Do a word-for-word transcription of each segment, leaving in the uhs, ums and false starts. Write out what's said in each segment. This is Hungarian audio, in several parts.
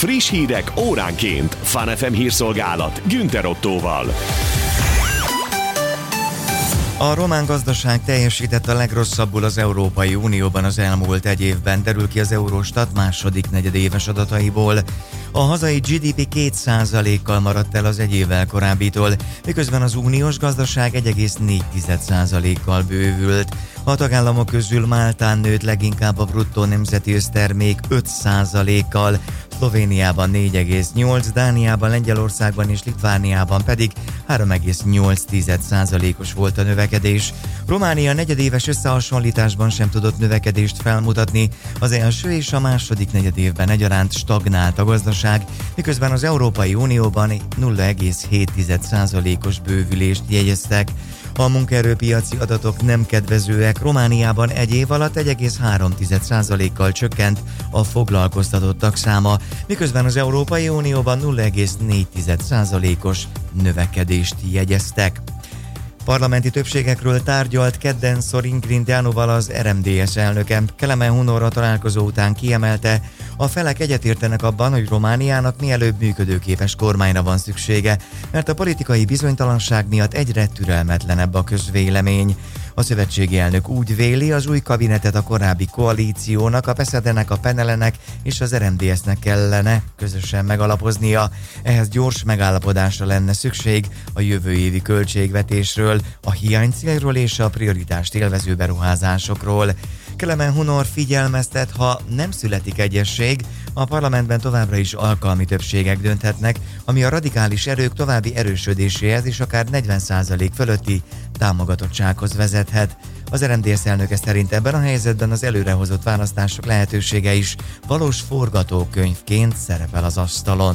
Friss hírek óránként. Fun ef em hírszolgálat Günther Ottóval. A román gazdaság teljesített a legrosszabbul az Európai Unióban az elmúlt egy évben, derül ki az Eurostat második negyedéves adataiból. A hazai gé dé pé két százalékkal maradt el az egy évvel korábbitól, miközben az uniós gazdaság egy egész négy százalékkal bővült. A tagállamok közül Máltán nőtt leginkább a bruttó nemzeti össztermék öt százalékkal, Szlovéniában négy egész nyolc, Dániában, Lengyelországban és Litvániában pedig három egész nyolc százalékos volt a növekedés. Románia negyedéves összehasonlításban sem tudott növekedést felmutatni, az első és a második negyedévben egyaránt stagnált a gazdaság, miközben az Európai Unióban nulla egész hét százalékos bővülést jegyeztek. A munkaerőpiaci adatok nem kedvezőek, Romániában egy év alatt egy egész három százalékkal csökkent a foglalkoztatottak száma, miközben az Európai Unióban nulla egész négy százalékos növekedést jegyeztek. Parlamenti többségekről tárgyalt kedden Sorin Grindeanoval az er em dé es elnöke. Kelemen Hunor a találkozó után kiemelte, a felek egyetértenek abban, hogy Romániának mielőbb működőképes kormányra van szüksége, mert a politikai bizonytalanság miatt egyre türelmetlenebb a közvélemény. A szövetségi elnök úgy véli, az új kabinetet a korábbi koalíciónak, a Peszedenek, a Penelenek és az er em dé es-nek kellene közösen megalapoznia. Ehhez gyors megállapodásra lenne szükség a jövő évi költségvetésről, a hiánycélról és a prioritást élvező beruházásokról. Kelemen Hunor figyelmeztet, ha nem születik egyesség, a parlamentben továbbra is alkalmi többségek dönthetnek, ami a radikális erők további erősödéséhez és akár negyven százalék fölötti támogatottsághoz vezethet. Az er em dé es elnöke szerint ebben a helyzetben az előrehozott választások lehetősége is valós forgatókönyvként szerepel az asztalon.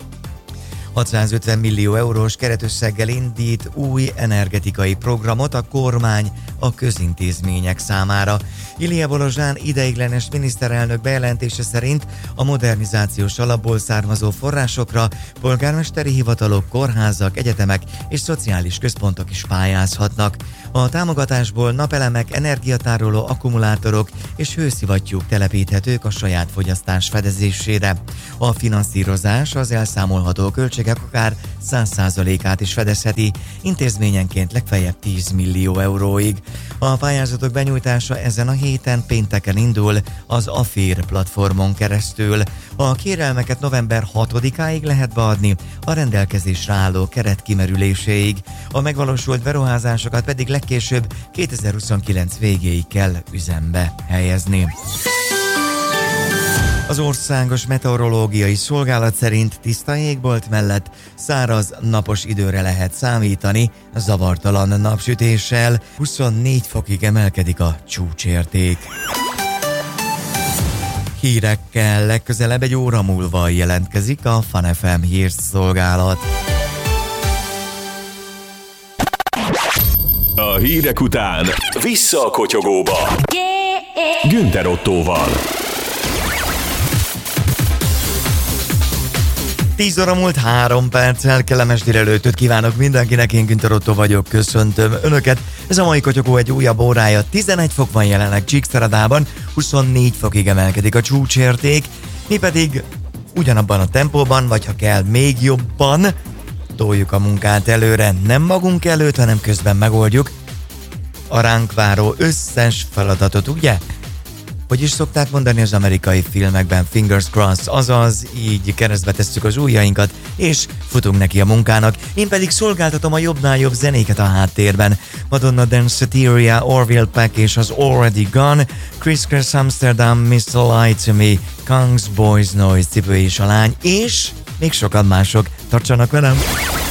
hatszázötven millió eurós keretösszeggel indít új energetikai programot a kormány a közintézmények számára. Ilia Bolozsán ideiglenes miniszterelnök bejelentése szerint a modernizációs alapból származó forrásokra polgármesteri hivatalok, kórházak, egyetemek és szociális központok is pályázhatnak. A támogatásból napelemek, energiatároló akkumulátorok és hőszivattyúk telepíthetők a saját fogyasztás fedezésére. A finanszírozás az elszámolható költségek akár száz százalékát is fedezheti, intézményenként legfeljebb tíz millió euróig. A pályázatok benyújtása ezen a héten pénteken indul az Afér platformon keresztül. A kérelmeket november hatodikáig lehet beadni, a rendelkezésre álló keret kimerüléséig. A megvalósult beruházásokat pedig legkésőbb kétezer-huszonkilenc végéig kell üzembe helyezni. Az Országos Meteorológiai Szolgálat szerint tiszta égbolt mellett száraz, napos időre lehet számítani, zavartalan napsütéssel, huszonnégy fokig emelkedik a csúcsérték. Hírekkel legközelebb egy óra múlva jelentkezik a Fun ef em hírszolgálat. A hírek után vissza a kotyogóba. Günther Ottóval. tíz óra múlt három perccel, kellemes délelőttöt kívánok mindenkinek, én Günther Ottó vagyok, köszöntöm Önöket. Ez a mai kotyogó egy újabb órája, tizenegy fok van jelenleg Csíkszeredában, huszonnégy fokig emelkedik a csúcsérték, mi pedig ugyanabban a tempóban, vagy ha kell még jobban, toljuk a munkát előre, nem magunk előtt, hanem közben megoldjuk a ránk váró összes feladatot, ugye? Hogy is szokták mondani az amerikai filmekben, fingers crossed, azaz így keresztbe tesszük az ujjainkat, és futunk neki a munkának. Én pedig szolgáltatom a jobbnál jobb zenéket a háttérben. Madonna, Danceteria, Orville Peck és az Already Gone, Chris Cross Amsterdam, miszter Lie to Me, Kang's Boys Noise, Cipő és a lány, és még sokan mások. Tartsanak velem!